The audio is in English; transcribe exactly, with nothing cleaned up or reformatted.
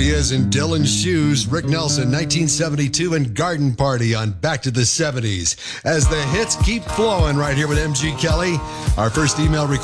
he is in Dylan's Shoes, Rick Nelson, nineteen seventy-two, and Garden Party on Back to the seventies. As the hits keep flowing right here with M G Kelly, our first email request